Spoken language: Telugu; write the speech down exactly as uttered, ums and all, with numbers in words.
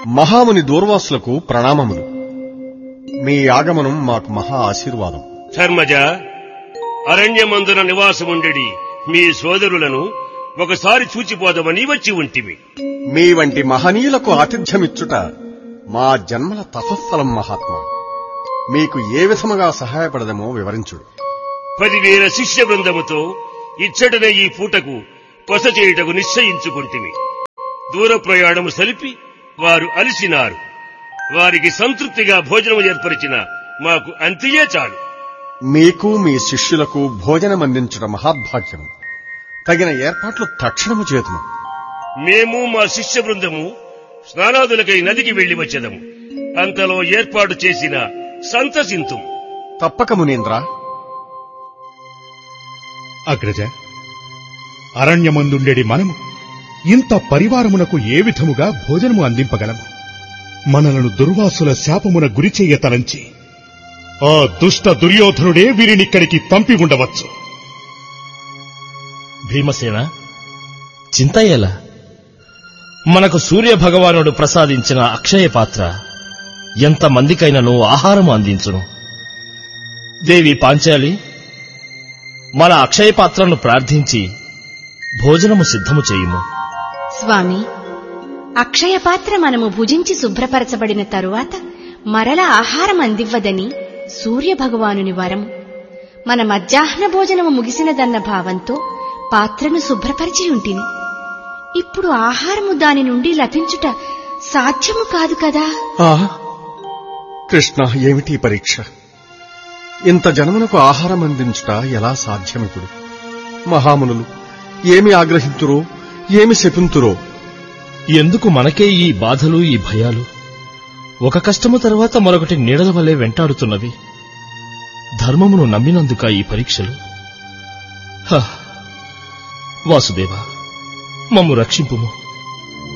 మహాముని దూర్వాసులకు ప్రణామములు. మీ ఆగమనం మాకు మహా ఆశీర్వాదం. ధర్మజ, అరణ్యమందున నివాసముండెడి మీ సోదరులను ఒకసారి చూచిపోదమని వచ్చి ఉంటిమి. మీ వంటి మహనీయులకు ఆతిథ్యమిచ్చుట మా జన్మల తపస్ఫలం మహాత్మా. మీకు ఏ విధముగా సహాయపడదమో వివరించుడు. పదివేల శిష్య బృందముతో ఇచ్చటనే ఈ పూటకు బస చేయుటకు నిశ్చయించుకుంటిమి. దూర ప్రయాణము సలిపి వారు అలిసినారు. వారికి సంతృప్తిగా భోజనము ఏర్పరిచిన మాకు అంతియే చాలు. మీకు మీ శిష్యులకు భోజనమందించుట మహాభాగ్యము. తగిన ఏర్పాట్లు తక్షణము చేతుము. మేము మా శిష్య బృందము స్నానాదులకై నదికి వెళ్లి వచ్చేదము. అంతలో ఏర్పాటు చేసిన సంతసింతు. తప్పక మునీంద్ర. అగ్రజ, అరణ్యమందుండెడి మనము ఇంత పరివారమునకు ఏ విధముగా భోజనము అందింపగలము? మనలను దుర్వాసుల శాపమున గురిచేయ తలంచి ఆ దుష్ట దుర్యోధనుడే వీరినిక్కడికి పంపి ఉండవచ్చు. భీమసేన, చింత ఎలా? మనకు సూర్య భగవానుడు ప్రసాదించిన అక్షయ పాత్ర ఎంతమందికైనను ఆహారము అందించును. దేవి పాంచాలి, మన అక్షయ పాత్రను ప్రార్థించి భోజనము సిద్ధము చేయుము. స్వామి, అక్షయ పాత్ర మనము భుజించి శుభ్రపరచబడిన తరువాత మరల ఆహారం అందివ్వదని సూర్యభగవానుని వరము. మన మధ్యాహ్న భోజనము ముగిసినదన్న భావంతో పాత్రను శుభ్రపరిచి ఉంటిని. ఇప్పుడు ఆహారము దాని నుండి లభించుట సాధ్యము కాదు కదా. కృష్ణ, ఏమిటి పరీక్ష? ఇంత జనమునకు ఆహారం అందించుట ఎలా సాధ్యమిప్పుడు? మహామునులు ఏమి ఆగ్రహింతురో, ఏమి శపింతురో? ఎందుకు మనకే ఈ బాధలు, ఈ భయాలు? ఒక కష్టము తర్వాత మరొకటి నీడల వలె వెంటాడుతున్నవి. ధర్మమును నమ్మినందుక ఈ పరీక్షలు? వాసుదేవ, మమ్ము రక్షింపుము.